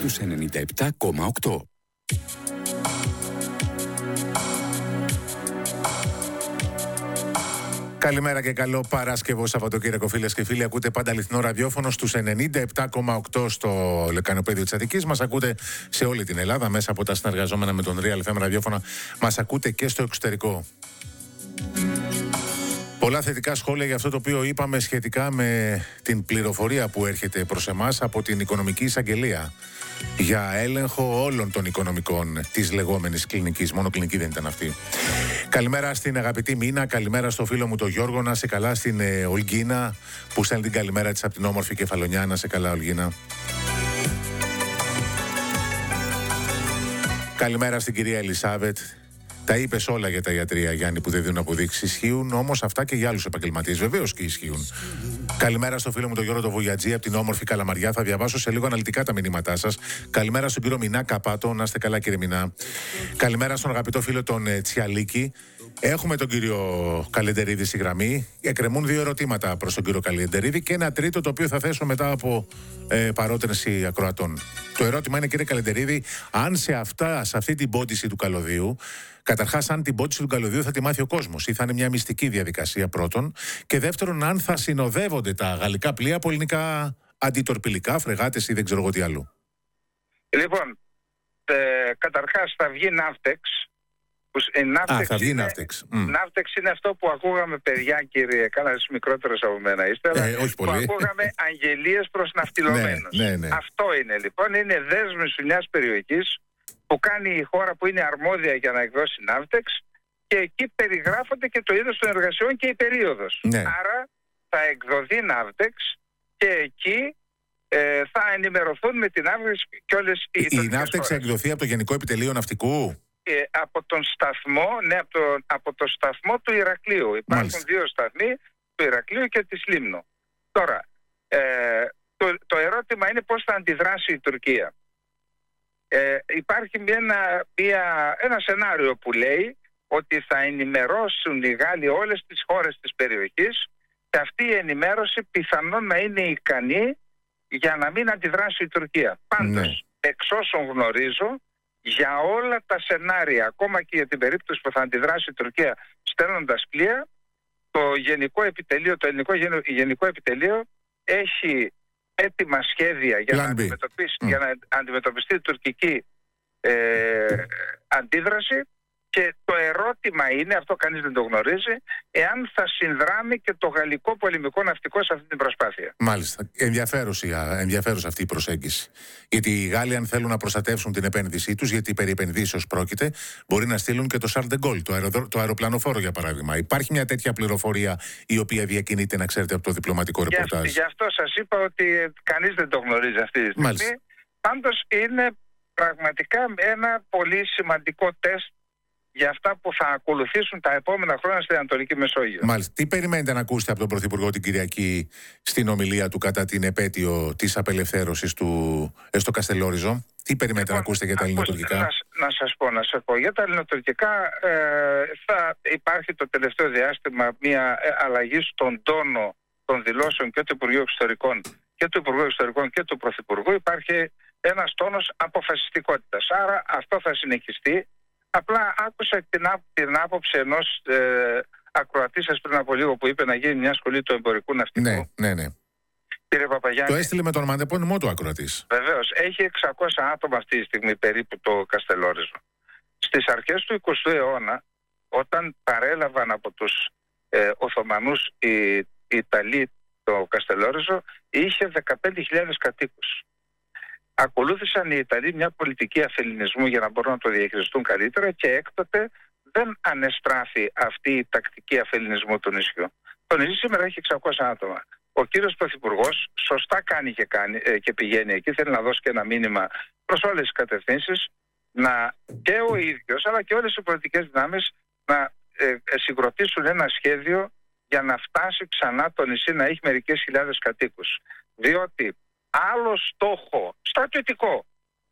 στους 97,8. Καλημέρα και καλό Παρασκευό Σαββατοκύριακο, φίλες και φίλοι. Ακούτε πάντα αληθινό ραδιόφωνο στους 97,8 στο λεκανοπέδιο της Αττικής. Μας ακούτε σε όλη την Ελλάδα μέσα από τα συνεργαζόμενα με τον Real FM ραδιόφωνα. Μας ακούτε και στο εξωτερικό. Πολλά θετικά σχόλια για αυτό το οποίο είπαμε σχετικά με την πληροφορία που έρχεται προς εμάς από την Οικονομική Εισαγγελία για έλεγχο όλων των οικονομικών της λεγόμενης κλινικής. Μόνο κλινική δεν ήταν αυτή. Καλημέρα στην αγαπητή Μίνα, καλημέρα στο φίλο μου τον Γιώργο, να σε καλά, στην Ολγίνα που στέλνει την καλημέρα της από την όμορφη Κεφαλονιά. Να σε καλά, Ολγίνα. Καλημέρα στην κυρία Ελισάβετ. Τα είπες όλα για τα ιατρεία, Γιάννη, που δεν δίνουν αποδείξεις. Ισχύουν όμως αυτά και για άλλους επαγγελματίες. Βεβαίως και ισχύουν. Καλημέρα στο φίλο μου τον Γιώργο τον Βουγιατζή από την όμορφη Καλαμαριά. Θα διαβάσω σε λίγο αναλυτικά τα μηνύματά σας. Καλημέρα στον κύριο Μινά Καπάτο. Να είστε καλά, κύριε Μινά. Καλημέρα στον αγαπητό φίλο τον Τσιαλίκη. Έχουμε τον κύριο Καλεντερίδη στη γραμμή. Εκκρεμούν δύο ερωτήματα προς τον κύριο Καλεντερίδη και ένα τρίτο το οποίο θα θέσω μετά από παρότρινση ακροατών. Το ερώτημα είναι, κύριε Καλεντερίδη, αν σε αυτή την πόντιση του καλωδίου, καταρχάς, αν την πόντιση του καλωδίου θα τη μάθει ο κόσμος ή θα είναι μια μυστική διαδικασία πρώτον, και δεύτερον, αν θα συνοδεύονται τα γαλλικά πλοία από ελληνικά αντιτορπιλικά, φρεγάτες ή δεν ξέρω εγώ τι άλλο. Λοιπόν, καταρχάς θα βγει Ναύτεξ. Θα βγει Ναύτεξ. Ναύτεξ είναι αυτό που ακούγαμε, παιδιά, κύριε, κάνατε μικρότερος από μένα είστε, όχι πολύ. Που ακούγαμε αγγελίες προς ναυτιλωμένους. Ναι. Αυτό είναι λοιπόν, είναι δέσμευση μιας περιοχής που κάνει η χώρα που είναι αρμόδια για να εκδώσει Ναύτεξ, και εκεί περιγράφονται και το είδος των εργασιών και η περίοδος. Ναι. Άρα θα εκδοθεί Ναύτεξ και εκεί θα ενημερωθούν με την Ναύτεξ και όλες η Ναύτεξ θα εκδοθεί από το Γενικό Επιτελείο Ναυτικού. Από τον σταθμό, ναι, από το σταθμό του Ηρακλείου. Υπάρχουν δύο σταθμοί, του Ηρακλείου και της Λίμνου. Τώρα, το ερώτημα είναι πώς θα αντιδράσει η Τουρκία. Υπάρχει ένα σενάριο που λέει ότι θα ενημερώσουν οι Γάλλοι όλες τις χώρες της περιοχής, και αυτή η ενημέρωση πιθανόν να είναι ικανή για να μην αντιδράσει η Τουρκία. Πάντως, εξ όσων γνωρίζω, για όλα τα σενάρια, ακόμα και για την περίπτωση που θα αντιδράσει η Τουρκία στέλνοντας πλοία, το ελληνικό Γενικό Επιτελείο έχει έτοιμα σχέδια για να αντιμετωπιστεί η τουρκική αντίδραση, και το ερώτημα είναι, αυτό κανείς δεν το γνωρίζει, εάν θα συνδράμει και το γαλλικό πολεμικό ναυτικό σε αυτή την προσπάθεια. Μάλιστα. Ενδιαφέρουσα αυτή η προσέγγιση. Γιατί οι Γάλλοι, αν θέλουν να προστατεύσουν την επένδυσή τους, γιατί περί επενδύσεως πρόκειται, μπορεί να στείλουν και το Charles de Gaulle, το αεροπλανοφόρο για παράδειγμα. Υπάρχει μια τέτοια πληροφορία η οποία διακινείται, να ξέρετε, από το διπλωματικό ρεπορτάζ. Γι' αυτό σας είπα ότι κανείς δεν το γνωρίζει αυτή τη στιγμή. Πάντως είναι πραγματικά ένα πολύ σημαντικό τεστ για αυτά που θα ακολουθήσουν τα επόμενα χρόνια στην Ανατολική Μεσόγειο. Μάλιστα. Τι περιμένετε να ακούσετε από τον Πρωθυπουργό την Κυριακή στην ομιλία του κατά την επέτειο της απελευθέρωσης του στο Καστελόριζο? Τι περιμένετε να ακούσετε για τα ελληνοτουρκικά? Να σας πω. Για τα ελληνοτουρκικά θα υπάρχει το τελευταίο διάστημα μια αλλαγή στον τόνο των δηλώσεων και του Υπουργείου Εξωτερικών και του Πρωθυπουργού. Υπάρχει ένας τόνος αποφασιστικότητας. Άρα αυτό θα συνεχιστεί. Απλά άκουσα την άποψη ενός ακροατή σας πριν από λίγο που είπε να γίνει μια σχολή του εμπορικού ναυτικού. Ναι. Κύριε Παπαγιάννη. Το έστειλε με τον ονοματεπώνυμό του ακροατής. Βεβαίως. Έχει 600 άτομα αυτή τη στιγμή περίπου το Καστελόριζο. Στις αρχές του 20ου αιώνα, όταν παρέλαβαν από τους Οθωμανούς οι Ιταλοί το Καστελόριζο, είχε 15.000 κατοίκους. Ακολούθησαν οι Ιταλοί μια πολιτική αφελληνισμού για να μπορούν να το διαχειριστούν καλύτερα, και έκτοτε δεν ανεστράφει αυτή η τακτική αφελληνισμού του νησιού. Το νησί σήμερα έχει 600 άτομα. Ο κύριος Πρωθυπουργός σωστά κάνει και πηγαίνει εκεί, θέλει να δώσει και ένα μήνυμα προς όλες τις κατευθύνσεις, και ο ίδιος αλλά και όλες οι πολιτικές δυνάμεις να συγκροτήσουν ένα σχέδιο για να φτάσει ξανά το νησί να έχει μερικές χιλιάδες κατοίκους. Διότι άλλο στόχο στρατιωτικό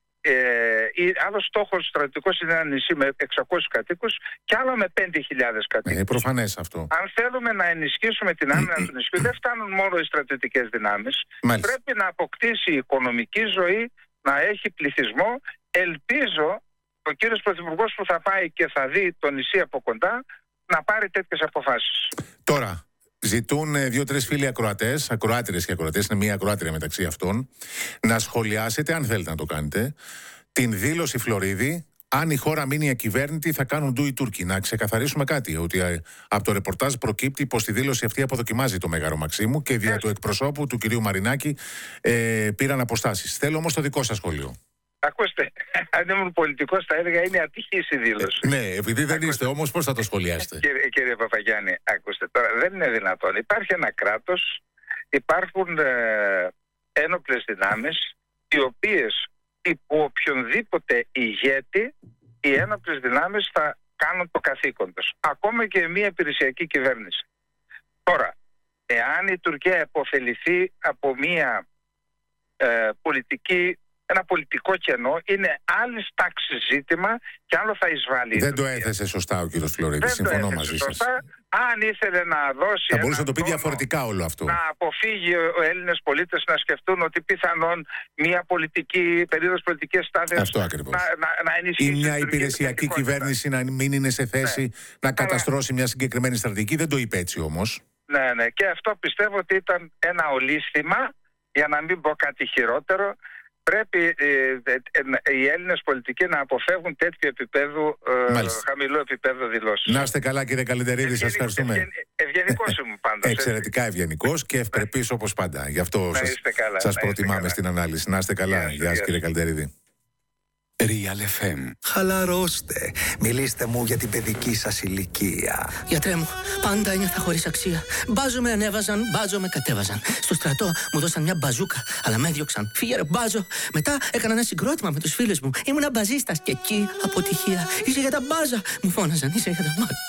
άλλος στόχος στρατιωτικός είναι ένα νησί με 600 κατοίκους και άλλο με 5.000 κατοίκους. Είναι προφανές αυτό. Αν θέλουμε να ενισχύσουμε την άμυνα του νησιού, δεν φτάνουν μόνο οι στρατιωτικές δυνάμεις. Πρέπει να αποκτήσει η οικονομική ζωή να έχει πληθυσμό. Ελπίζω ο κύριος Πρωθυπουργός που θα πάει και θα δει το νησί από κοντά να πάρει τέτοιες αποφάσεις. Τώρα, ζητούν 2-3 φίλοι ακροατές, ακροάτριες και ακροατές, είναι μία ακροάτρια μεταξύ αυτών, να σχολιάσετε, αν θέλετε να το κάνετε, την δήλωση Φλωρίδη. Αν η χώρα μείνει ακυβέρνητη, θα κάνουν ντου οι Τούρκοι. Να ξεκαθαρίσουμε κάτι, ότι από το ρεπορτάζ προκύπτει πως τη δήλωση αυτή αποδοκιμάζει το Μέγαρο Μαξίμου και δια του εκπροσώπου του κυρίου Μαρινάκη πήραν αποστάσεις. Θέλω όμως το δικό σας σχόλιο. Ακούστε, αν ήμουν πολιτικός θα έλεγα είναι ατυχής η δήλωση. Ναι, επειδή δεν είστε όμως, πώς θα το σχολιάσετε? Κύριε Παπαγιάννη, ακούστε τώρα, δεν είναι δυνατόν. Υπάρχει ένα κράτος, υπάρχουν ένοπλες δυνάμεις, οι οποίες υπό οποιονδήποτε ηγέτη οι ένοπλες δυνάμεις θα κάνουν το καθήκον τους. Ακόμα και μια υπηρεσιακή κυβέρνηση. Τώρα, εάν η Τουρκία επωφεληθεί από μια ένα πολιτικό κενό, είναι άλλη τάξη ζήτημα και άλλο θα εισβάλλει. Δεν το έθεσε σωστά ο κύριος Φλωρίδης. Συμφωνώ μαζί σας. Αν ήθελε να δώσει. Θα μπορούσε να το πει διαφορετικά όλο αυτό. Να αποφύγει ο Έλληνες πολίτες να σκεφτούν ότι πιθανόν μια περίοδος πολιτικής στάθμης. Αυτό ακριβώς. Να ενισχύσει. Ή μια υπηρεσιακή κυβέρνηση να μην είναι σε θέση να καταστρώσει μια συγκεκριμένη στρατηγική. Δεν το είπε έτσι όμως. Ναι. Και αυτό πιστεύω ότι ήταν ένα ολίσθημα, για να μην πω κάτι χειρότερο. Πρέπει οι Έλληνες πολιτικοί να αποφεύγουν τέτοιο επίπεδο, χαμηλό επίπεδο δηλώσεις. Να είστε καλά, κύριε Καλεντερίδη, σας ευχαριστούμε. Ευγενικός ήμουν πάντως. Εξαιρετικά ευγενικός και ευπρεπής όπως πάντα. Γι' αυτό σας προτιμάμε στην ανάλυση. Να είστε καλά. Γεια σας, κύριε Καλεντερίδη. Real FM. Χαλαρώστε. Μιλήστε μου για την παιδική σας ηλικία. Γιατρέ μου, πάντα ένιωθα χωρίς αξία. Μπάζο με ανέβαζαν, μπάζο με κατέβαζαν. Στο στρατό μου δώσαν μια μπαζούκα, αλλά με έδιωξαν. Φύγε ρε μπάζο. Μετά έκανα ένα συγκρότημα με τους φίλους μου. Ήμουνα μπαζίστας και εκεί αποτυχία. Είσαι για τα μπάζα. Μου φώναζαν, είσαι για τα μάτια.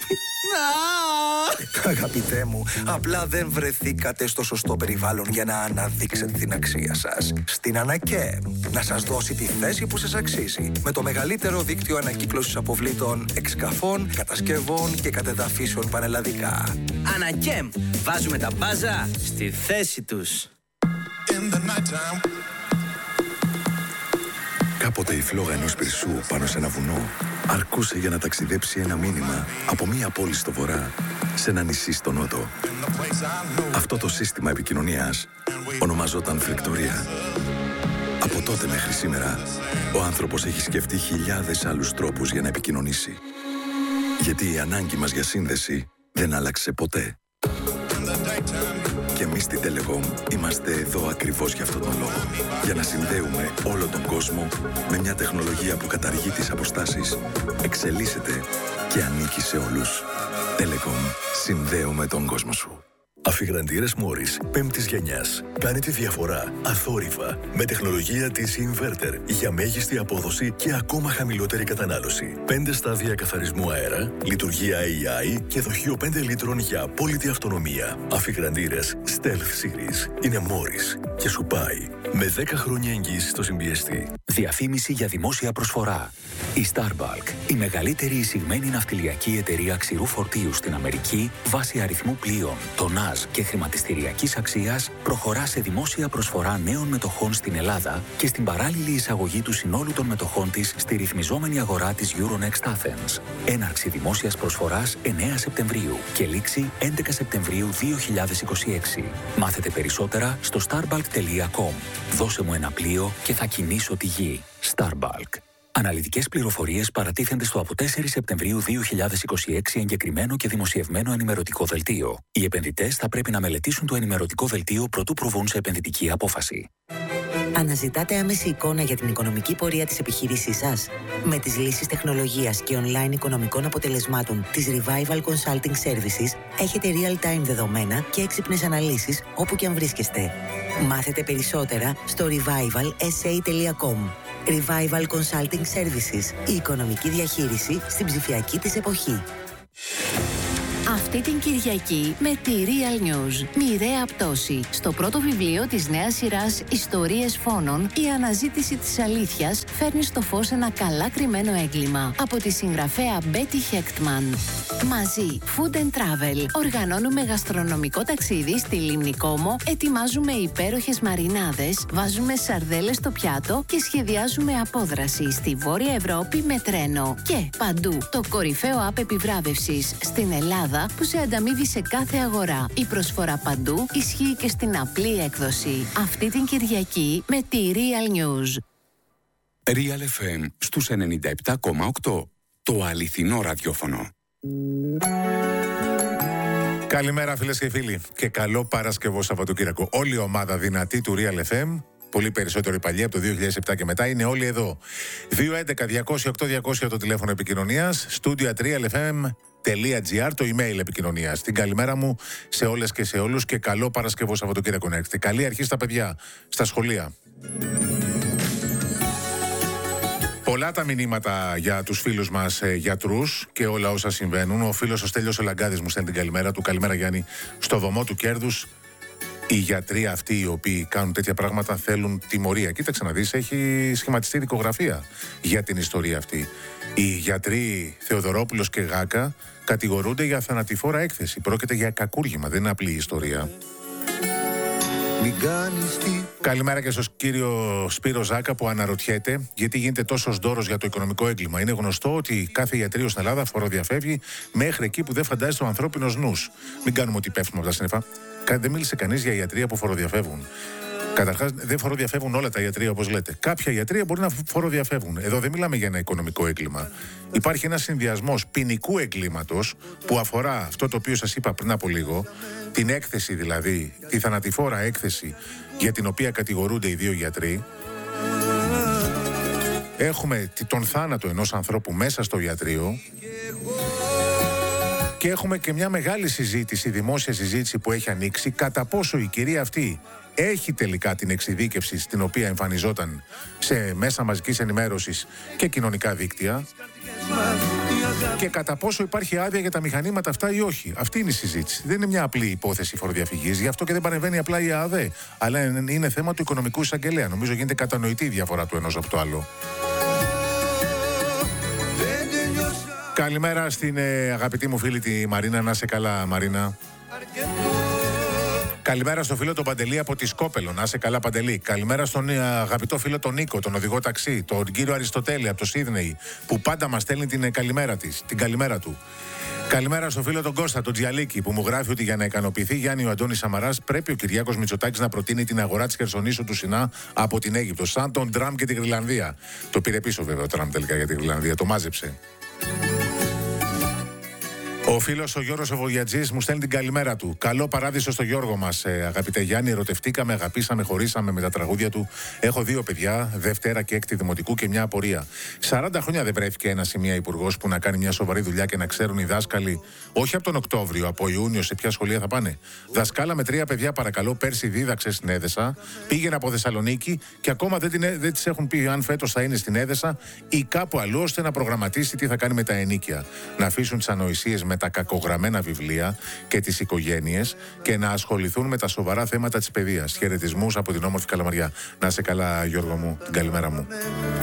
Αγαπητέ μου, απλά δεν βρεθήκατε στο σωστό περιβάλλον για να αναδείξετε την αξία σας. Στην ΑΝΑΚΕ, να σας δώσει τη θέση που σας αξίζει. Με το μεγαλύτερο δίκτυο ανακύκλωσης αποβλήτων, εξκαφών, κατασκευών και κατεδαφίσεων πανελλαδικά. ΑΝΑΚΕ, βάζουμε τα μπάζα στη θέση τους. Κάποτε η φλόγα ενός πυρσού πάνω σε ένα βουνό αρκούσε για να ταξιδέψει ένα μήνυμα από μία πόλη στο βορρά σε ένα νησί στο νότο. Αυτό το σύστημα επικοινωνίας ονομαζόταν φλεκτορία. Από τότε μέχρι σήμερα, ο άνθρωπος έχει σκεφτεί χιλιάδες άλλους τρόπους για να επικοινωνήσει. Γιατί η ανάγκη μας για σύνδεση δεν άλλαξε ποτέ. Και εμείς στην Telecom είμαστε εδώ ακριβώς για αυτόν τον λόγο. Για να συνδέουμε όλο τον κόσμο με μια τεχνολογία που καταργεί τις αποστάσεις, εξελίσσεται και ανήκει σε όλους. Telecom. Συνδέουμε τον κόσμο σου. Αφιγραντήρες Μόρις 5ης γενιάς. Κάνει τη διαφορά αθόρυβα με τεχνολογία της Inverter για μέγιστη απόδοση και ακόμα χαμηλότερη κατανάλωση. 5 στάδια καθαρισμού αέρα, λειτουργία AI και δοχείο 5 λίτρων για απόλυτη αυτονομία. Αφιγραντήρες Stealth Series είναι Μόρις και σου πάει με 10 χρόνια εγγύηση στο συμπιεστή. Διαφήμιση για δημόσια προσφορά. Η Starbulk, η μεγαλύτερη εισηγμένη ναυτιλιακή εταιρεία ξηρού φορτίου στην Αμερική, βάσει αριθμού πλοίων, τονάζ και χρηματιστηριακής αξίας, προχωρά σε δημόσια προσφορά νέων μετοχών στην Ελλάδα και στην παράλληλη εισαγωγή του συνόλου των μετοχών της στη ρυθμιζόμενη αγορά της Euronext Athens. Έναρξη δημόσιας προσφοράς 9 Σεπτεμβρίου και λήξη 11 Σεπτεμβρίου 2026. Μάθετε περισσότερα στο starbulk.com. Δώσε μου ένα πλοίο και θα κινήσω τη γη. Starbulk. Αναλυτικές πληροφορίες παρατίθενται στο από 4 Σεπτεμβρίου 2026 εγκεκριμένο και δημοσιευμένο ενημερωτικό δελτίο. Οι επενδυτές θα πρέπει να μελετήσουν το ενημερωτικό δελτίο προτού προβούν σε επενδυτική απόφαση. Αναζητάτε άμεση εικόνα για την οικονομική πορεία της επιχείρησής σας? Με τις λύσεις τεχνολογίας και online οικονομικών αποτελεσμάτων της Revival Consulting Services έχετε real-time δεδομένα και έξυπνες αναλύσεις όπου και αν βρίσκεστε. Μάθετε περισσότερα στο revivalsa.com. Revival Consulting Services. Η οικονομική διαχείριση στην ψηφιακή της εποχή. αυτή την Κυριακή με τη Real News. Μοιραία πτώση. Στο πρώτο βιβλίο της νέας σειράς «Ιστορίες φόνων», η αναζήτηση της αλήθειας φέρνει στο φως ένα καλά κρυμμένο έγκλημα. Από τη συγγραφέα Betty Hechtman. Μαζί, Food and Travel. Οργανώνουμε γαστρονομικό ταξίδι στη Λίμνη Κόμο, ετοιμάζουμε υπέροχες μαρινάδες, βάζουμε σαρδέλες στο πιάτο και σχεδιάζουμε απόδραση στη Βόρεια Ευρώπη με τρένο. Και παντού, το κορυφαίο app επιβράβευσης στην Ελλάδα που σε ανταμείβει σε κάθε αγορά. Η προσφορά παντού ισχύει και στην απλή έκδοση. Αυτή την Κυριακή με τη Real News. Real FM στους 97,8. Το αληθινό ραδιόφωνο. Καλημέρα φίλες και φίλοι και καλό Παρασκευό Σαββατοκύριακο. Όλη η ομάδα δυνατή του Real FM, πολύ περισσότερο η παλιά από το 2007 και μετά, είναι όλοι εδώ. 211-200-8200 το τηλέφωνο επικοινωνίας, studio@realfm.gr το email επικοινωνίας. Την καλημέρα μου σε όλες και σε όλους και καλό Παρασκευό Σαββατοκύριακο να έρθετε. Καλή αρχή στα παιδιά, στα σχολεία. Πολλά τα μηνύματα για τους φίλους μας γιατρούς και όλα όσα συμβαίνουν. Ο φίλος ο Στέλιος ο Λαγκάδης μου στέλνει την καλημέρα του. Καλημέρα Γιάννη. Στο βωμό του κέρδους οι γιατροί αυτοί οι οποίοι κάνουν τέτοια πράγματα θέλουν τιμωρία. Κοίταξε να δεις, έχει σχηματιστεί δικογραφία για την ιστορία αυτή. Οι γιατροί Θεοδωρόπουλος και Γάκα κατηγορούνται για θανατηφόρα έκθεση. Πρόκειται για κακούργημα, δεν είναι απλή ιστορία. Καλημέρα και στον κύριο Σπύρο Ζάκα που αναρωτιέται γιατί γίνεται τόσος δώρος για το οικονομικό έγκλημα. Είναι γνωστό ότι κάθε ιατρείο στην Ελλάδα φοροδιαφεύγει μέχρι εκεί που δεν φαντάζεται ο ανθρώπινος νους. Μην κάνουμε ότι πέφτουμε από τα σύννεφα. Δεν μίλησε κανείς για ιατρεία που φοροδιαφεύγουν. Καταρχάς, δεν φοροδιαφεύγουν όλα τα ιατρεία όπως λέτε. Κάποια ιατρεία μπορεί να φοροδιαφεύγουν. Εδώ δεν μιλάμε για ένα οικονομικό έγκλημα. Υπάρχει ένας συνδυασμός ποινικού εγκλήματος που αφορά αυτό το οποίο σας είπα πριν από λίγο, την έκθεση δηλαδή, τη θανατηφόρα έκθεση για την οποία κατηγορούνται οι δύο γιατροί. Έχουμε τον θάνατο ενός ανθρώπου μέσα στο ιατρείο. Και έχουμε και μια μεγάλη συζήτηση, δημόσια συζήτηση που έχει ανοίξει κατά πόσο η κυρία αυτή έχει τελικά την εξειδίκευση στην οποία εμφανιζόταν σε μέσα μαζικής ενημέρωσης και κοινωνικά δίκτυα και κατά πόσο υπάρχει άδεια για τα μηχανήματα αυτά ή όχι. Αυτή είναι η συζήτηση. Δεν είναι μια απλή υπόθεση φοροδιαφυγής, γι' αυτό και δεν παρεμβαίνει απλά η ΑΔΕ, αλλά είναι θέμα του οικονομικού εισαγγελέα. Νομίζω γίνεται κατανοητή η διαφορά του ενός από το άλλο. Καλημέρα στην αγαπητή μου φίλη τη Μαρίνα. Να είσαι καλά Μαρίνα. Καλημέρα στο φίλο τον Παντελή από τη Σκόπελο. Να είσαι καλά Παντελή. Καλημέρα στον αγαπητό φίλο τον Νίκο, τον οδηγό ταξί, τον κύριο Αριστοτέλη από το Σίδνεϊ που πάντα μας στέλνει την καλημέρα του. Καλημέρα στο φίλο τον Κώστα, τον Τζιαλίκη, που μου γράφει ότι για να ικανοποιηθεί Γιάννη ο Αντώνης Σαμαράς πρέπει ο Κυριάκος Μητσοτάκης να προτείνει την αγορά της Χερσονήσου του Σινά από την Αίγυπτο, σαν τον Τραμπ και τη Γρυλανδία. Το πήρε πίσω βέβαια ο Τραμπ τελικά για τη Γρυλανδία, το μάζεψε. Ο φίλος ο Γιώργος ο Βογιατζής μου στέλνει την καλημέρα του. Καλό παράδεισο στο Γιώργο μας, αγαπητέ Γιάννη. Ερωτευτήκαμε, αγαπήσαμε, χωρίσαμε με τα τραγούδια του. Έχω 2 παιδιά, Δευτέρα και Έκτη Δημοτικού και μια απορία. 40 χρόνια δεν βρέθηκε ένας ή μια υπουργός που να κάνει μια σοβαρή δουλειά και να ξέρουν οι δάσκαλοι, όχι από τον Οκτώβριο, από Ιούνιο, σε ποια σχολεία θα πάνε. Δασκάλα με 3 παιδιά, παρακαλώ, πέρσι δίδαξε στην Έδεσα, πήγαινε από Θεσσαλονίκη και ακόμα δεν της έχουν πει αν φέτος θα είναι στην Έδεσα ή κάπου αλλού ώστε να προγραμματίσει τι θα κάνει με τα ενίκια. Να αφήσουν τις ανοησίες με τα κακογραμμένα βιβλία και τις οικογένειες και να ασχοληθούν με τα σοβαρά θέματα της παιδείας. Χαιρετισμούς από την όμορφη Καλαμαριά. Να είσαι καλά Γιώργο μου, την καλημέρα μου.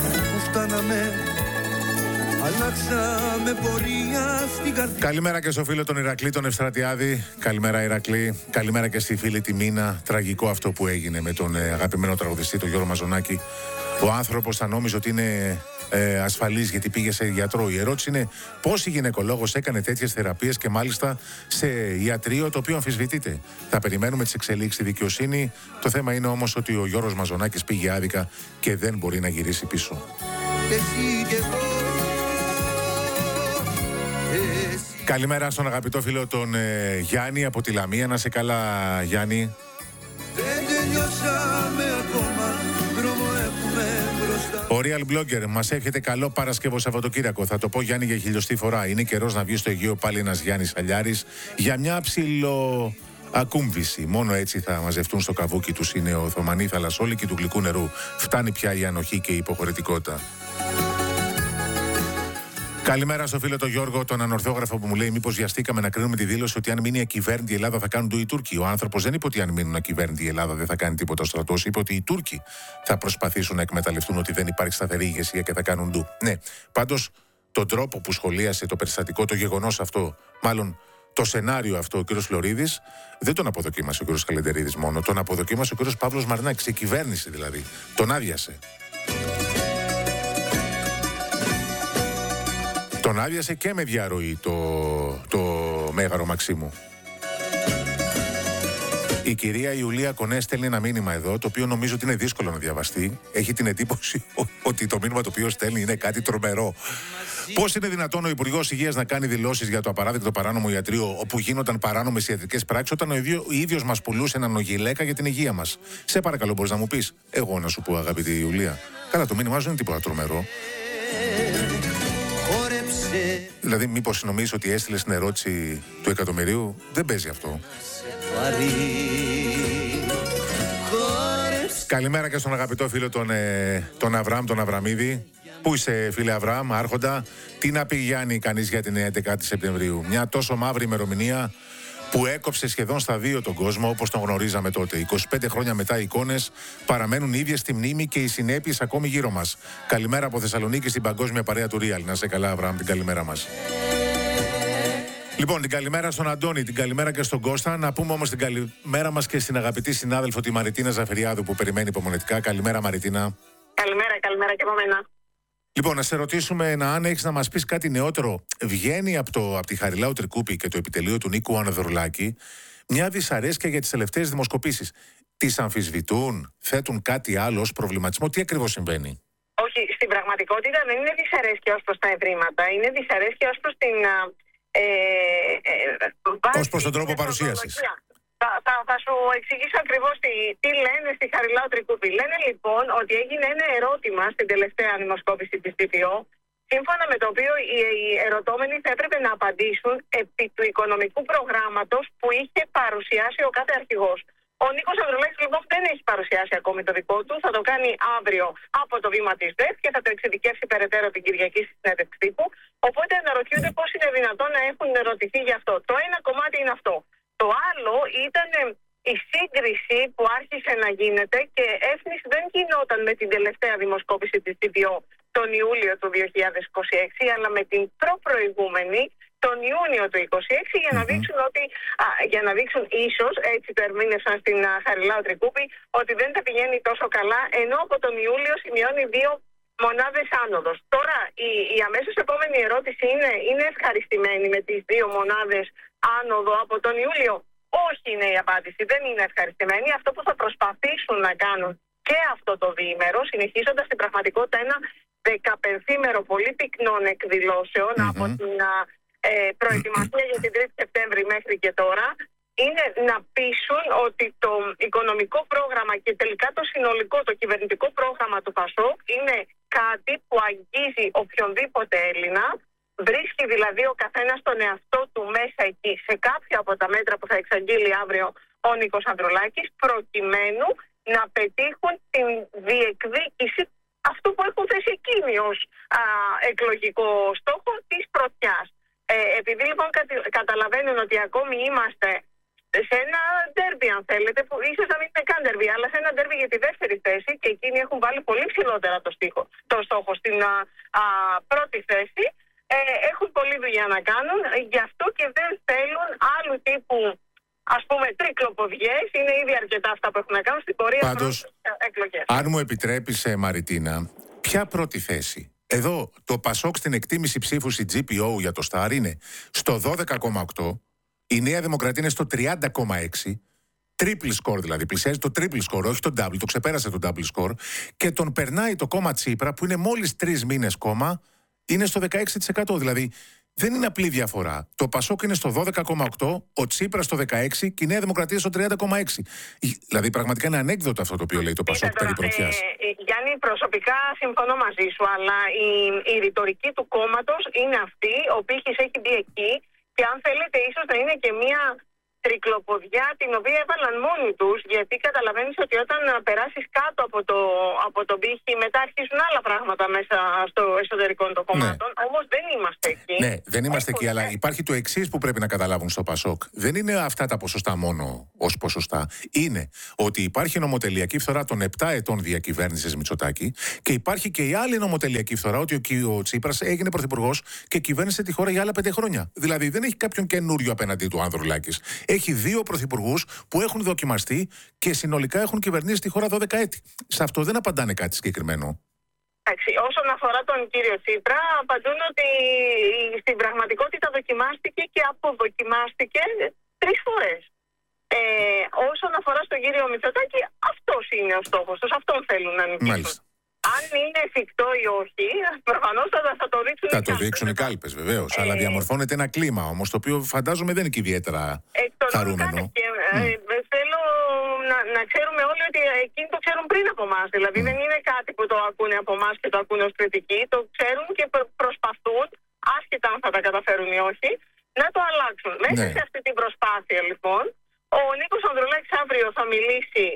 Καλημέρα και στο φίλο τον Ηρακλή τον Ευστρατιάδη. Καλημέρα Ηρακλή. Καλημέρα και στη φίλη τη Μίνα. Τραγικό αυτό που έγινε με τον αγαπημένο τραγουδιστή τον Γιώργο Μαζονάκη. Ο άνθρωπος θα νόμιζε ότι είναι ασφαλής γιατί πήγε σε γιατρό. Η ερώτηση είναι πώς η γυναικολόγος έκανε τέτοιες θεραπείες και μάλιστα σε ιατρείο το οποίο αμφισβητείται. Θα περιμένουμε τις εξελίξεις στη δικαιοσύνη. Το θέμα είναι όμως ότι ο Γιώργος Μαζονάκης πήγε άδικα και δεν μπορεί να γυρίσει πίσω. Καλημέρα στον αγαπητό φίλο τον Γιάννη από τη Λαμία. Να σε καλά Γιάννη. Ο Real Blogger μας εύχεται καλό Παρασκευό Σαββατοκύριακο. Θα το πω Γιάννη για χιλιοστή φορά. Είναι καιρός να βγει στο Αιγαίο πάλι ένας Γιάννης Αλιάρης για μια ακούμβηση. Μόνο έτσι θα μαζευτούν στο καβούκι τους οι νεοοθωμανοί θαλασσόλικοι του γλυκού νερού. Φτάνει πια η ανοχή και η υποχωρητικότητα. Καλημέρα στο φίλο τον Γιώργο, τον ανορθόγραφο που μου λέει: μήπως βιαστήκαμε να κρίνουμε τη δήλωση ότι αν μείνει ακυβέρνητη η Ελλάδα θα κάνουν το οι Τούρκοι. Ο άνθρωπος δεν είπε ότι αν μείνουν ακυβέρνητη η Ελλάδα δεν θα κάνει τίποτα ο στρατός. Είπε ότι οι Τούρκοι θα προσπαθήσουν να εκμεταλλευτούν ότι δεν υπάρχει σταθερή ηγεσία και θα κάνουν ντου. Ναι, πάντως τον τρόπο που σχολίασε το περιστατικό, το γεγονός αυτό, μάλλον το σενάριο αυτό ο κ. Φλωρίδης, δεν τον αποδοκίμασε ο κ. Καλεντερίδης μόνο. Τον αποδοκίμασε ο κ. Παύλος Μαρινάκης, η κυβέρνηση δηλαδή. Τον άδειασε. Τον άδειασε και με διαρροή το Μέγαρο Μαξίμου. Η κυρία Ιουλία Κονέ στέλνει ένα μήνυμα εδώ, το οποίο νομίζω ότι είναι δύσκολο να διαβαστεί. Έχει την εντύπωση ότι το μήνυμα το οποίο στέλνει είναι κάτι τρομερό. Πώς είναι δυνατόν ο Υπουργός Υγείας να κάνει δηλώσεις για το απαράδεκτο παράνομο ιατρείο, όπου γίνονταν παράνομες ιατρικές πράξεις, όταν ο ίδιος μας πουλούσε έναν ογιλέκα για την υγεία μας? Σε παρακαλώ, μπορείς να μου πεις? Εγώ να σου πω, αγαπητή Ιουλία. Καλά, το μήνυμά σου είναι τίποτα τρομερό. Δηλαδή, μήπως νομίζεις ότι έστειλες την ερώτηση του εκατομμυρίου? Δεν παίζει αυτό. Καλημέρα και στον αγαπητό φίλο τον Αβραάμ, τον Αβραμίδη. Πού είσαι, φίλε Αβραάμ, άρχοντα? Τι να πει Γιάννη κανείς για την 11η Σεπτεμβρίου? Μια τόσο μαύρη ημερομηνία που έκοψε σχεδόν στα δύο τον κόσμο όπως τον γνωρίζαμε τότε. 25 χρόνια μετά οι εικόνες παραμένουν ίδιες στη μνήμη και οι συνέπειες ακόμη γύρω μας. Καλημέρα από Θεσσαλονίκη στην παγκόσμια παρέα του Real. Να σε καλά, Αβραάμ, την καλημέρα μας. Λοιπόν, την καλημέρα στον Αντώνη, την καλημέρα και στον Κώστα. Να πούμε όμως την καλημέρα μας και στην αγαπητή συνάδελφο τη Μαριτίνα Ζαφυριάδου που περιμένει υπομονετικά. Καλημέρα, Μαριτίνα. Καλημέρα και από μένα. Λοιπόν, να σε ρωτήσουμε αν έχεις να μας πεις κάτι νεότερο. Βγαίνει από τη Χαριλάου Τρικούπη και το επιτελείο του Νίκου Αναδρουλάκη μια δυσαρέσκεια για τις τελευταίες δημοσκοπήσεις. Τις αμφισβητούν, θέτουν κάτι άλλο ως προβληματισμό? Τι ακριβώς συμβαίνει? Όχι, στην πραγματικότητα δεν είναι δυσαρέσκεια ως προς τα ευρήματα. Είναι δυσαρέσκεια ως προς την ως προς τον τρόπο παρουσίασης. Θα σου εξηγήσω ακριβώς τι λένε στη Χαριλάου Τρικούπη. Λένε λοιπόν ότι έγινε ένα ερώτημα στην τελευταία δημοσκόπηση της ΤΠΟ, σύμφωνα με το οποίο οι ερωτώμενοι θα έπρεπε να απαντήσουν επί του οικονομικού προγράμματος που είχε παρουσιάσει ο κάθε αρχηγός. Ο Νίκος Ανδρουλάκης λοιπόν δεν έχει παρουσιάσει ακόμη το δικό του. Θα το κάνει αύριο από το βήμα της ΔΕΘ και θα το εξειδικεύσει περαιτέρω την Κυριακή στη συνέντευξη τύπου. Οπότε αναρωτιούνται πώς είναι δυνατόν να έχουν ερωτηθεί γι' αυτό. Το ένα κομμάτι είναι αυτό. Το άλλο ήταν η σύγκριση που άρχισε να γίνεται και έφνης δεν γινόταν με την τελευταία δημοσκόπηση της ΤΠΟ τον Ιούλιο του 2026, αλλά με την προπροηγούμενη τον Ιούνιο του 2026 για να δείξουν για να δείξουν ίσως, έτσι το ερμήνευσαν στην Χαριλάου Τρικούπη, ότι δεν τα πηγαίνει τόσο καλά, ενώ από τον Ιούλιο σημειώνει 2 μονάδες άνοδος. Τώρα η αμέσως επόμενη ερώτηση είναι ευχαριστημένη με τις 2 μονάδες άνοδο από τον Ιούλιο? Όχι είναι η απάντηση, δεν είναι ευχαριστημένοι. Αυτό που θα προσπαθήσουν να κάνουν και αυτό το διήμερο, συνεχίζοντας στην πραγματικότητα ένα 15ημερο πολύ πυκνών εκδηλώσεων από την προετοιμασία για την 3η Σεπτέμβρη μέχρι και τώρα, είναι να πείσουν ότι το οικονομικό πρόγραμμα και τελικά το συνολικό, το κυβερνητικό πρόγραμμα του ΠΑΣΟΚ είναι κάτι που αγγίζει οποιονδήποτε Έλληνα. Βρίσκει δηλαδή ο καθένας τον εαυτό του μέσα εκεί σε κάποια από τα μέτρα που θα εξαγγείλει αύριο ο Νίκος Ανδρουλάκης, προκειμένου να πετύχουν την διεκδίκηση αυτού που έχουν θέσει εκείνοι ως εκλογικό στόχο της πρωτιάς. Επειδή λοιπόν καταλαβαίνουν ότι ακόμη είμαστε σε ένα ντέρμπι, αν θέλετε, που ίσως να μην είναι καν ντέρμπι, αλλά σε ένα ντέρμπι για τη δεύτερη θέση, και εκείνοι έχουν βάλει πολύ ψηλότερα το στόχο στην πρώτη θέση, έχουν πολλή δουλειά να κάνουν, γι' αυτό και δεν θέλουν άλλου τύπου, ας πούμε, τρικλοποδιές. Είναι ήδη αρκετά αυτά που έχουν να κάνουν στην πορεία. Πάντως, εκλογές. Αν μου επιτρέπεις, Μαριτίνα, ποια πρώτη θέση? Εδώ το ΠΑΣΟΚ στην εκτίμηση ψήφου στη GPO για το ΣΤΑΡ είναι στο 12,8, η Νέα Δημοκρατία είναι στο 30,6, triple score δηλαδή, πλησιάζει το triple score, όχι το double, το ξεπέρασε το double score, και τον περνάει το κόμμα Τσίπρα που είναι μόλις 3 μήνες κόμμα, είναι στο 16%. Δηλαδή δεν είναι απλή διαφορά. Το ΠΑΣΟΚ είναι στο 12,8, ο Τσίπρας στο 16 και η Νέα Δημοκρατία στο 30,6. Δηλαδή πραγματικά είναι ανέκδοτο αυτό το οποίο λέει το ΠΑΣΟΚ περί πρωτιάς. Γιάννη, προσωπικά συμφωνώ μαζί σου, αλλά η ρητορική του κόμματος είναι αυτή, ο πύχης έχει μπει εκεί, και αν θέλετε ίσως να είναι και μια τρικλοποδιά την οποία έβαλαν μόνοι τους, γιατί καταλαβαίνεις ότι όταν περάσεις κάτω από τον πύχη μετά αρχίζουν άλλα πράγματα μέσα στο εσωτερικό των κομμάτων. Όμως δεν είμαστε εκεί. Ναι, δεν είμαστε εκεί, αλλά υπάρχει το εξής που πρέπει να καταλάβουν στο ΠΑΣΟΚ. Δεν είναι αυτά τα ποσοστά μόνο ως ποσοστά. Είναι ότι υπάρχει νομοτελειακή φθορά των 7 ετών διακυβέρνησης Μητσοτάκη και υπάρχει και η άλλη νομοτελειακή φθορά ότι ο Τσίπρας έγινε πρωθυπουργός και κυβέρνησε τη χώρα για άλλα 5 χρόνια. Δηλαδή δεν έχει κάποιον καινούριο απέναντί του Ανδρουλάκης. Έχει 2 πρωθυπουργούς που έχουν δοκιμαστεί και συνολικά έχουν κυβερνήσει τη χώρα 12 έτη. Σε αυτό δεν απαντάνε κάτι συγκεκριμένο. Όσον αφορά τον κύριο Τσίπρα, απαντούν ότι στην πραγματικότητα δοκιμάστηκε και αποδοκιμάστηκε 3 φορές. Όσον αφορά στον κύριο Μητσοτάκη, αυτός είναι ο στόχος τους, αυτόν θέλουν να νικήσουν. Αν είναι εφικτό ή όχι, προφανώς θα το δείξουν οι κάλπες. Θα το δείξουν οι κάλπες, βεβαίως. Αλλά διαμορφώνεται ένα κλίμα όμως, το οποίο φαντάζομαι δεν είναι και ιδιαίτερα χαρούμενο. Θέλω να ξέρουμε όλοι ότι εκείνοι το ξέρουν πριν από εμάς. Δηλαδή δεν είναι κάτι που το ακούνε από εμάς και το ακούνε ως κριτική. Το ξέρουν και προσπαθούν, άσχετα αν θα τα καταφέρουν ή όχι, να το αλλάξουν. Μέσα σε αυτή την προσπάθεια λοιπόν, ο Νίκος Ανδρουλάκης αύριο θα μιλήσει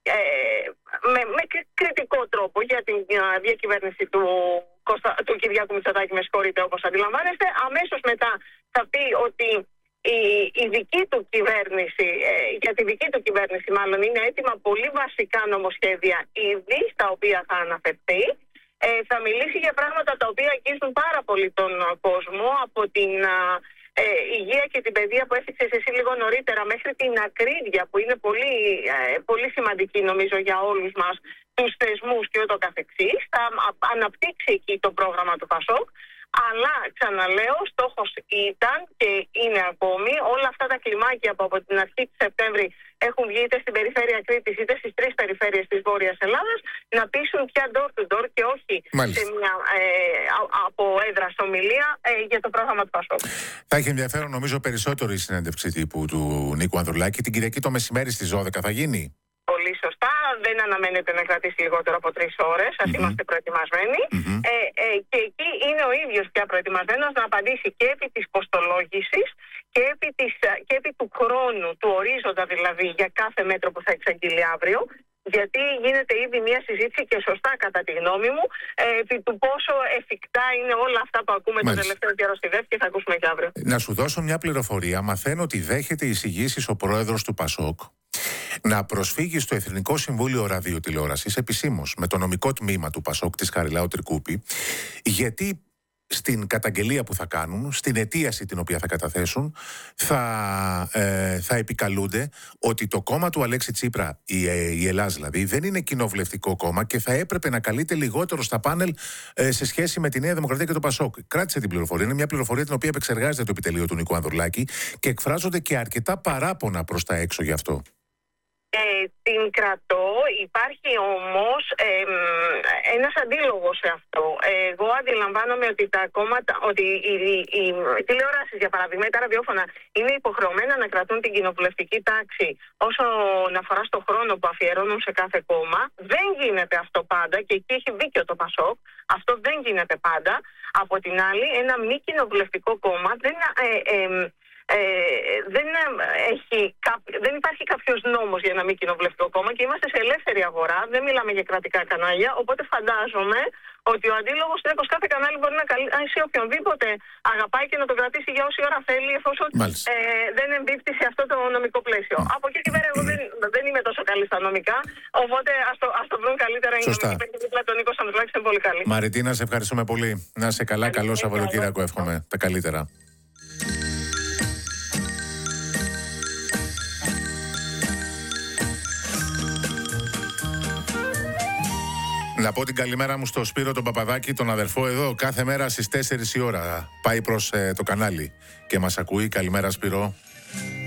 με κριτικό τρόπο για την διακυβέρνηση του Κυριάκου Μητσοτάκη, με συγχωρείτε, όπως αντιλαμβάνεστε. Αμέσως μετά θα πει ότι η δική του κυβέρνηση, για τη δική του κυβέρνηση μάλλον, είναι έτοιμα πολύ βασικά νομοσχέδια ήδη στα οποία θα αναφερθεί. Θα μιλήσει για πράγματα τα οποία αγγίζουν πάρα πολύ τον κόσμο, από την υγεία και την παιδεία που έφυξες εσύ λίγο νωρίτερα, μέχρι την ακρίβεια που είναι πολύ, πολύ σημαντική νομίζω για όλους μας, τους θεσμούς και ούτω καθεξής. Θα αναπτύξει εκεί το πρόγραμμα του ΠΑΣΟΚ. Αλλά, ξαναλέω, στόχος ήταν και είναι ακόμη όλα αυτά τα κλιμάκια που από την αρχή του Σεπτέμβρη έχουν βγει είτε στην περιφέρεια Κρήτης είτε στις 3 περιφέρειες της Βόρειας Ελλάδας να πείσουν πια door to door και όχι σε μια από έδρα ομιλία για το πρόγραμμα του ΠΑΣΟΚ. Θα έχει ενδιαφέρον νομίζω περισσότερο η συνέντευξη τύπου του Νίκου Ανδρουλάκη. Την Κυριακή το μεσημέρι στις 12 θα γίνει. Πολύ σωστά. Δεν αναμένεται να κρατήσει λιγότερο από 3 ώρες. Ας είμαστε προετοιμασμένοι. Και εκεί είναι ο ίδιος πια προετοιμασμένος να απαντήσει και επί της κοστολόγησης και επί του χρόνου, του ορίζοντα δηλαδή για κάθε μέτρο που θα εξαγγείλει αύριο. Γιατί γίνεται ήδη μια συζήτηση και σωστά κατά τη γνώμη μου επί του πόσο εφικτά είναι όλα αυτά που ακούμε το τελευταίο καιρό στη ΔΕΦ και θα ακούσουμε και αύριο. Να σου δώσω μια πληροφορία. Μαθαίνω ότι δέχεται εισηγήσεις ο πρόεδρος του ΠΑΣΟΚ να προσφύγει στο Εθνικό Συμβούλιο Ραδιοτηλεόρασης επισήμως με το νομικό τμήμα του ΠΑΣΟΚ της Χαριλάου Τρικούπη, γιατί στην καταγγελία που θα κάνουν, στην αιτίαση την οποία θα καταθέσουν, θα επικαλούνται ότι το κόμμα του Αλέξη Τσίπρα, η Ελλάς δηλαδή, δεν είναι κοινοβουλευτικό κόμμα και θα έπρεπε να καλείται λιγότερο στα πάνελ σε σχέση με τη Νέα Δημοκρατία και το ΠΑΣΟΚ. Κράτησε την πληροφορία. Είναι μια πληροφορία την οποία επεξεργάζεται το επιτελείο του Νίκου Ανδρουλάκη και εκφράζονται και αρκετά παράπονα προς τα έξω γι' αυτό. Την κρατώ. Υπάρχει όμως ένας αντίλογος σε αυτό. Εγώ αντιλαμβάνομαι ότι τα κόμματα, ότι οι τηλεοράσεις για παράδειγμα, τα ραδιόφωνα είναι υποχρεωμένα να κρατούν την κοινοβουλευτική τάξη όσον αφορά στο χρόνο που αφιερώνουν σε κάθε κόμμα. Δεν γίνεται αυτό πάντα και εκεί έχει δίκιο το ΠΑΣΟΚ. Αυτό δεν γίνεται πάντα. Από την άλλη, ένα μη κοινοβουλευτικό κόμμα δεν υπάρχει κάποιος νόμος για ένα μη κοινοβουλευτικό κόμμα και είμαστε σε ελεύθερη αγορά, δεν μιλάμε για κρατικά κανάλια, οπότε φαντάζομαι ότι ο αντίλογος είναι πως κάθε κανάλι μπορεί να καλέσει οποιονδήποτε αγαπάει και να το κρατήσει για όση ώρα θέλει, εφόσον δεν εμπίπτει σε αυτό το νομικό πλαίσιο. Από εκεί και πέρα εγώ δεν είμαι τόσο καλή στα νομικά, οπότε ας το βρουν καλύτερα οι νομικοί παίκτες. Τον Νίκο Ανδρουλάκη είναι πολύ καλή. Μαριτίνα, σε ευχαριστούμε πολύ. Να είσαι καλά, καλό Σαββατοκύριακο εύχομαι. Τα καλύτερα. Να πω την καλημέρα μου στο Σπύρο τον Παπαδάκη, τον αδερφό εδώ, κάθε μέρα στις 4 η ώρα. Πάει προς το κανάλι και μας ακούει. Καλημέρα Σπύρο.